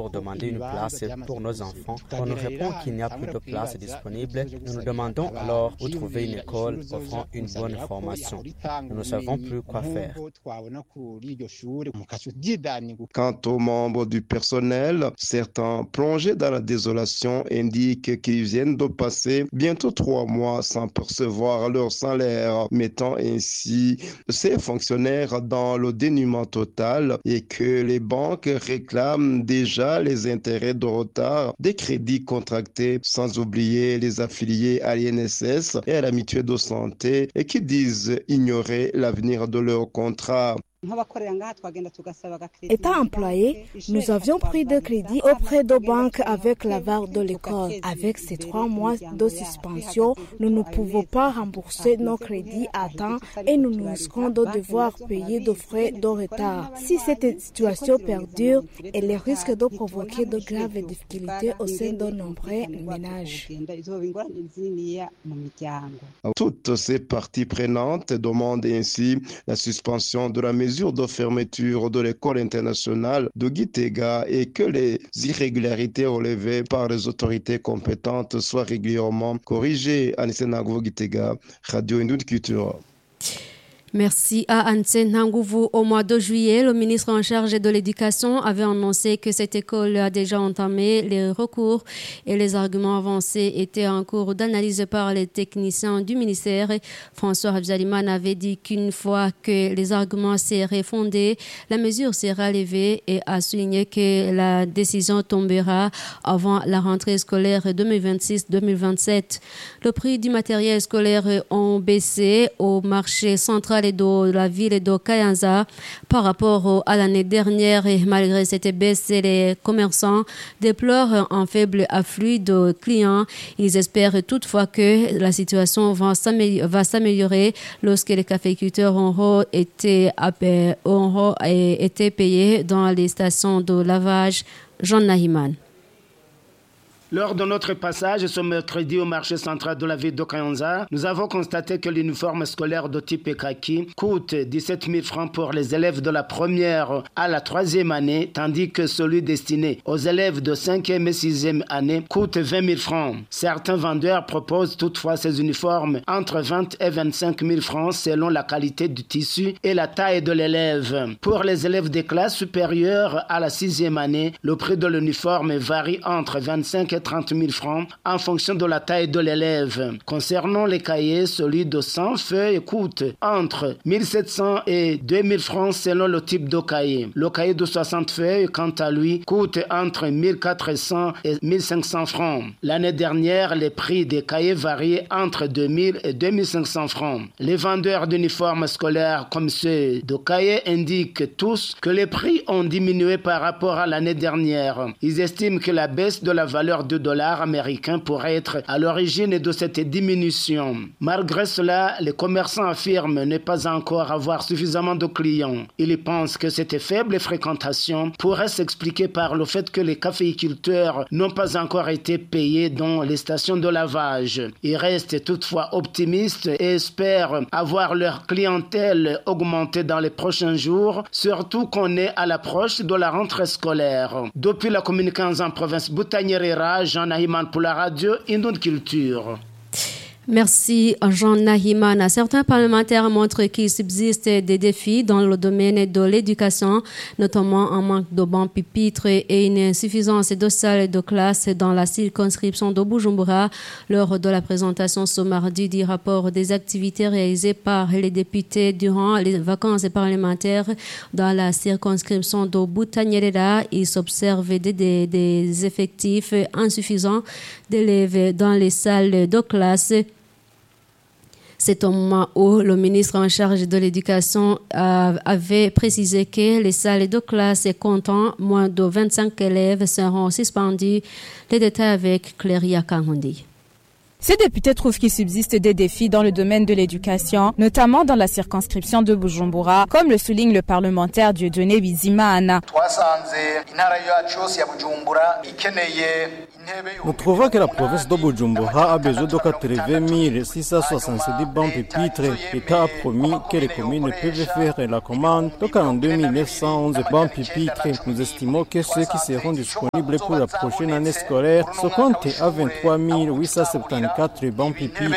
pour demander une place pour nos enfants. On nous répond qu'il n'y a plus de place disponible. Nous nous demandons alors où trouver une école offrant une bonne formation. Nous ne savons plus quoi faire. Quant aux membres du personnel, certains plongés dans la désolation indiquent qu'ils viennent de passer bientôt 3 mois sans percevoir leur salaire, mettant ainsi ces fonctionnaires dans le dénuement total et que les banques réclament déjà les intérêts de retard des crédits contractés, sans oublier les affiliés à l'INSS et à la mutuelle de santé et qui disent ignorer l'avenir de leur contrat. Étant employés, nous avions pris de crédit auprès de banques avec l'aval de l'école. Avec ces 3 mois de suspension, nous ne pouvons pas rembourser nos crédits à temps et nous risquons de devoir payer de frais de retard. Si cette situation perdure, elle risque de provoquer de graves difficultés au sein de nombreux ménages. Toutes ces parties prenantes demandent ainsi la suspension de la mesure de fermeture de l'école internationale de Gitega et que les irrégularités relevées par les autorités compétentes soient régulièrement corrigées. Anissé Nangouvo Gitega, Radio Indus Culture. Merci à Ansen Nangouvo. Au mois de juillet, le ministre en charge de l'éducation avait annoncé que cette école a déjà entamé les recours et les arguments avancés étaient en cours d'analyse par les techniciens du ministère. François Habzaliman avait dit qu'une fois que les arguments seraient fondés, la mesure sera levée et a souligné que la décision tombera avant la rentrée scolaire 2026-2027. Le prix du matériel scolaire ont baissé au marché central de la ville de Kayanza par rapport à l'année dernière et malgré cette baisse, les commerçants déplorent un faible afflux de clients. Ils espèrent toutefois que la situation va s'améliorer lorsque les caféiculteurs auront été payés dans les stations de lavage. Jean Nahiman. Lors de notre passage ce mercredi au marché central de la ville de Kayanza, nous avons constaté que l'uniforme scolaire de type kaki coûte 17 000 francs pour les élèves de la première à la 3e année, tandis que celui destiné aux élèves de 5e et 6e année coûte 20 000 francs. Certains vendeurs proposent toutefois ces uniformes entre 20 et 25 000 francs selon la qualité du tissu et la taille de l'élève. Pour les élèves des classes supérieures à la 6e année, le prix de l'uniforme varie entre 25 et 30 000 francs en fonction de la taille de l'élève. Concernant les cahiers, celui de 100 feuilles coûte entre 1 700 et 2 000 francs selon le type de cahier. Le cahier de 60 feuilles, quant à lui, coûte entre 1 400 et 1 500 francs. L'année dernière, les prix des cahiers variaient entre 2 000 et 2 500 francs. Les vendeurs d'uniformes scolaires comme ceux de cahiers indiquent tous que les prix ont diminué par rapport à l'année dernière. Ils estiment que la baisse de la valeur du dollar américain pourrait être à l'origine de cette diminution. Malgré cela, les commerçants affirment ne pas encore avoir suffisamment de clients. Ils pensent que cette faible fréquentation pourrait s'expliquer par le fait que les caféiculteurs n'ont pas encore été payés dans les stations de lavage. Ils restent toutefois optimistes et espèrent avoir leur clientèle augmentée dans les prochains jours, surtout qu'on est à l'approche de la rentrée scolaire. Depuis la communication en province Boutanière, Jean Nahiman pour la radio Indus Culture. Merci Jean Nahiman. Certains parlementaires montrent qu'il subsiste des défis dans le domaine de l'éducation, notamment un manque de bancs pupitres et une insuffisance de salles de classe dans la circonscription de Bujumbura lors de la présentation ce mardi du rapport des activités réalisées par les députés durant les vacances parlementaires dans la circonscription de Butanyerera. Il s'observe des effectifs insuffisants d'élèves dans les salles de classe. C'est au moment où le ministre en charge de l'éducation avait précisé que les salles de classe comptant moins de 25 élèves seront suspendues. Les détails avec Cléria Kangondi. Ces députés trouvent qu'il subsiste des défis dans le domaine de l'éducation, notamment dans la circonscription de Bujumbura, comme le souligne le parlementaire Dieudonné Bizimana. Nous trouvons que la province de Bujumbura a besoin de 80 670 bancs pupitres. L'État a promis que les communes peuvent faire la commande de 42 911 bancs pupitres. Nous estimons que ceux qui seront disponibles pour la prochaine année scolaire se comptent à 23 874 bancs pupitres.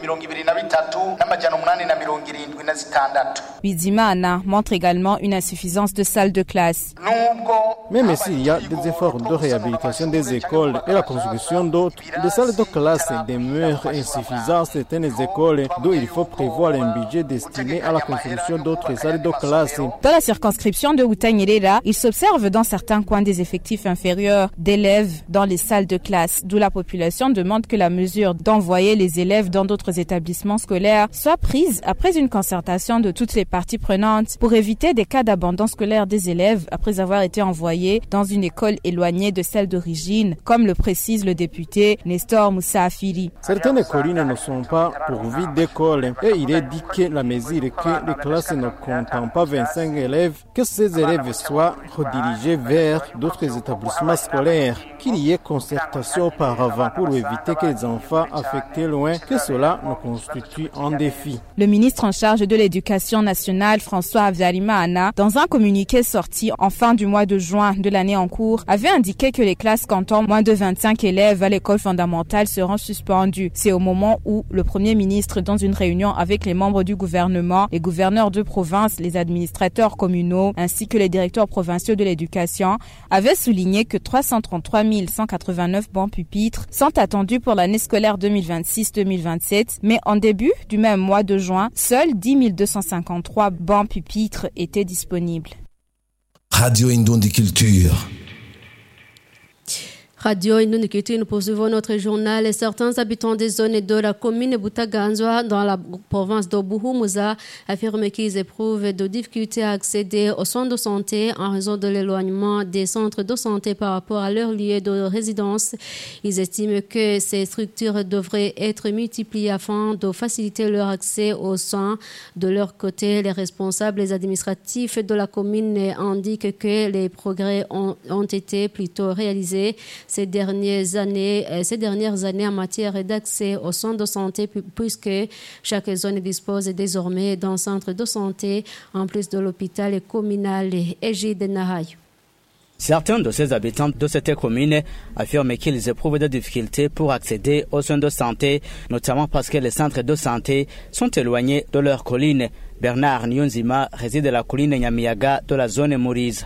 Bizimana montre également une insuffisance de salles de classe. Même s'il y a des efforts de réhabilitation des écoles et la construction d'autres, les salles de classe demeurent insuffisantes dans certaines écoles, d'où il faut prévoir un budget destiné à la construction d'autres salles de classe. Dans la circonscription de Outanyerera, il s'observe dans certains coins des effectifs inférieurs d'élèves dans les salles de classe, d'où la population demande que la mesure d'envoyer les élèves dans d'autres établissements scolaires soit prise après une concertation de toutes les parties prenantes pour éviter des cas d'abandon scolaire des élèves après avoir été envoyés dans une école éloignée de celle d'origine, comme le précise le député Nestor Moussafiri. Certaines collines ne sont pas pourvues d'écoles et il est dit que la mesure que les classes ne comptent pas 25 élèves, que ces élèves soient redirigés vers d'autres établissements scolaires, qu'il y ait concertation auparavant pour éviter que les enfants affectés loin, que cela ne constitue un défi. Le ministre en charge de l'éducation nationale, François Habyarimana, dans un communiqué sorti en fin du mois de juin de l'année en cours, avait indiqué que les classes comptant moins de 25 élèves à l'école fondamentale seront suspendues. C'est au moment où le Premier ministre, dans une réunion avec les membres du gouvernement, les gouverneurs de province, les administrateurs communaux, ainsi que les directeurs provinciaux de l'éducation, avait souligné que 333 189 bancs pupitres sont attendus pour l'année scolaire 2026-2027, mais en début du même mois de juin, seuls 10 253 bancs pupitres étaient disponibles. Radio Indondi Culture. Radio Indondi Culture, nous poursuivons notre journal. Et certains habitants des zones de la commune Butaganzwa dans la province d'Obuhumuza affirment qu'ils éprouvent de difficultés à accéder aux soins de santé en raison de l'éloignement des centres de santé par rapport à leur lieu de résidence. Ils estiment que ces structures devraient être multipliées afin de faciliter leur accès aux soins. De leur côté, les responsables administratifs de la commune indiquent que les progrès ont été plutôt réalisés ces dernières années en matière d'accès aux soins de santé, puisque chaque zone dispose désormais d'un centre de santé en plus de l'hôpital communal Égide Nahayo. Certains de ces habitants de cette commune affirment qu'ils éprouvent des difficultés pour accéder aux soins de santé, notamment parce que les centres de santé sont éloignés de leur colline. Bernard Nyonzima réside à la colline Nyamiyaga de la zone Mourize.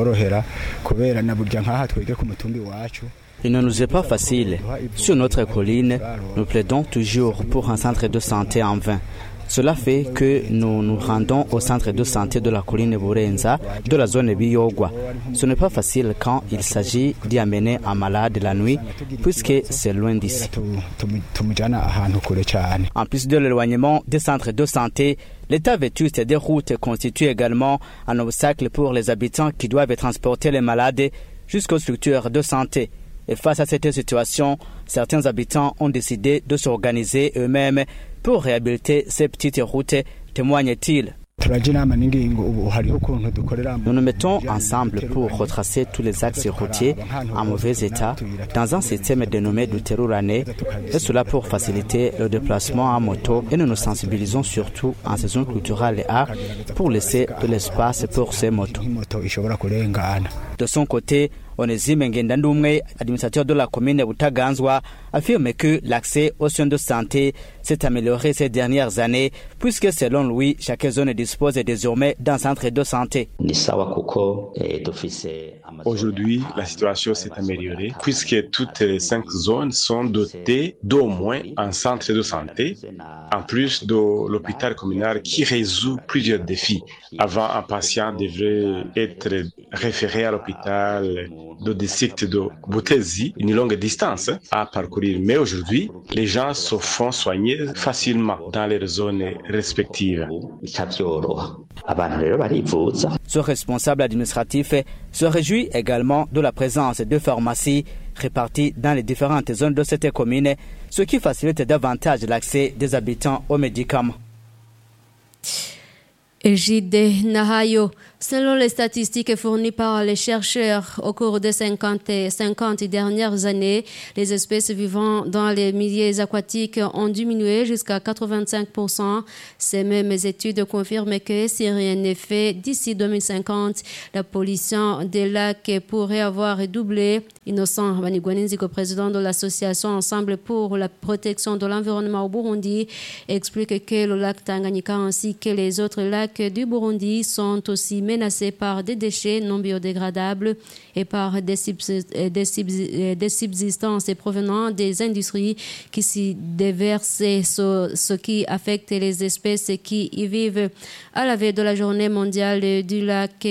Il ne nous est pas facile. Sur notre colline, nous plaidons toujours pour un centre de santé en vain. Cela fait que nous nous rendons au centre de santé de la colline Burenza de la zone Biyogwa. Ce n'est pas facile quand il s'agit d'y amener un malade la nuit, puisque c'est loin d'ici. En plus de l'éloignement des centres de santé, l'état vétuste des routes constitue également un obstacle pour les habitants qui doivent transporter les malades jusqu'aux structures de santé. Et face à cette situation, certains habitants ont décidé de s'organiser eux-mêmes pour réhabiliter ces petites routes, témoigne-t-il. Nous nous mettons ensemble pour retracer tous les axes routiers en mauvais état dans un système dénommé du Terurane, et cela pour faciliter le déplacement en moto, et nous nous sensibilisons surtout en saison culturelle et art pour laisser de l'espace pour ces motos. De son côté, Onésime Ngendandumwe, administrateur de la commune Butaganzwa, affirme que l'accès aux soins de santé s'est amélioré ces dernières années, puisque selon lui, chaque zone dispose désormais d'un centre de santé. Aujourd'hui, la situation s'est améliorée, puisque toutes les 5 zones sont dotées d'au moins un centre de santé, en plus de l'hôpital communal qui résout plusieurs défis. Avant, un patient devrait être référé à l'hôpital de district de Butezi, une longue distance à parcourir. Mais aujourd'hui, les gens se font soigner facilement dans leurs zones respectives. Ce responsable administratif se réjouit également de la présence de pharmacies réparties dans les différentes zones de cette commune, ce qui facilite davantage l'accès des habitants aux médicaments. Gide Nahayo, selon les statistiques fournies par les chercheurs au cours des 50 dernières années, les espèces vivant dans les milieux aquatiques ont diminué jusqu'à 85%. Ces mêmes études confirment que si rien n'est fait d'ici 2050, la pollution des lacs pourrait avoir doublé. Innocent Banigwaninziko, président de l'association Ensemble pour la protection de l'environnement au Burundi, explique que le lac Tanganyika ainsi que les autres lacs du Burundi sont aussi menacés par des déchets non biodégradables et par des subsistances provenant des industries qui s'y déversent, ce qui affecte les espèces qui y vivent. À la veille de la journée mondiale du lac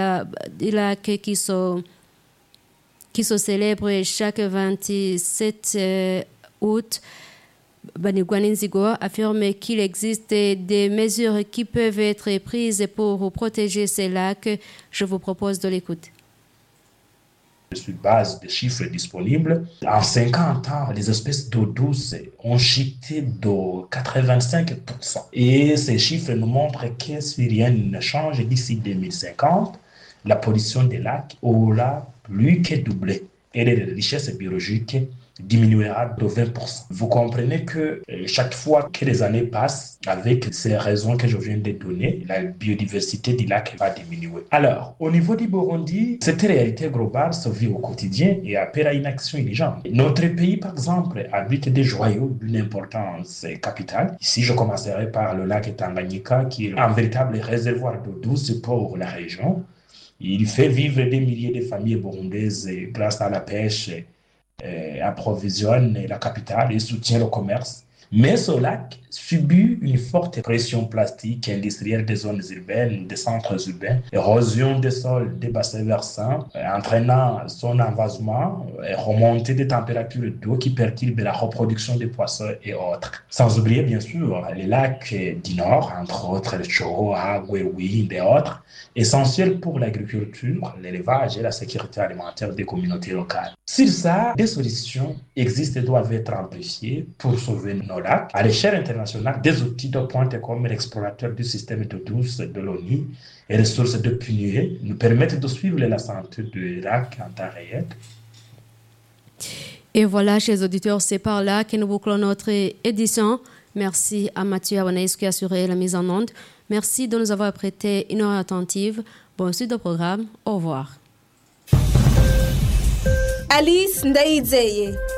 qui se célèbre chaque 27 août, Banigwaninzigo affirme qu'il existe des mesures qui peuvent être prises pour protéger ces lacs. Je vous propose de l'écouter. Sur base des chiffres disponibles, en 50 ans, les espèces d'eau douce ont chuté de 85%. Et ces chiffres nous montrent que si rien ne change d'ici 2050, la pollution des lacs aura plus que doublé et les richesses biologiques diminuera de 20%. Vous comprenez que chaque fois que les années passent, avec ces raisons que je viens de donner, la biodiversité du lac va diminuer. Alors, au niveau du Burundi, cette réalité globale se vit au quotidien et appelle à une action urgente. Notre pays, par exemple, abrite des joyaux d'une importance capitale. Ici, je commencerai par le lac Tanganyika, qui est un véritable réservoir d'eau douce pour la région. Il fait vivre des milliers de familles burundaises grâce à la pêche, approvisionne la capitale et soutient le commerce. Mais ce lac subit une forte pression plastique industrielle des zones urbaines, des centres urbains, érosion des sols, des bassins versants, entraînant son envasement et remontée des températures d'eau qui perturbent la reproduction des poissons et autres. Sans oublier bien sûr les lacs du Nord, entre autres le Choa, Gwewi et autres, essentiels pour l'agriculture, l'élevage et la sécurité alimentaire des communautés locales. Sur ça, des solutions existent et doivent être amplifiées pour sauver nos lacs. À l'échelle internationale, des outils de pointe comme l'explorateur du système d'eau douce de l'ONU et ressources de PNUE nous permettent de suivre la santé du lac en temps réel. Et voilà, chers auditeurs, c'est par là que nous bouclons notre édition. Merci à Mathieu Abanaïs qui a assuré la mise en onde. Merci de nous avoir prêté une oreille attentive. Bonne suite au programme. Au revoir. Alice Ndaizeye.